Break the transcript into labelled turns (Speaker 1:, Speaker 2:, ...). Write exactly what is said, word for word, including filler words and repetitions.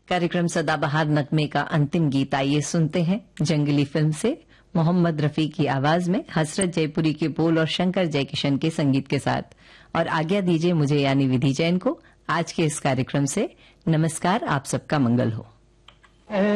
Speaker 1: कार्यक्रम सदाबहार नगमे का अंतिम गीत आइए सुनते हैं। जंगली फिल्म से मोहम्मद रफी की आवाज में हसरत जयपुरी के बोल और शंकर जयकिशन के संगीत के साथ। और आज्ञा दीजिए मुझे यानी विधि जैन को आज के इस कार्यक्रम से। नमस्कार, आप सबका मंगल हो।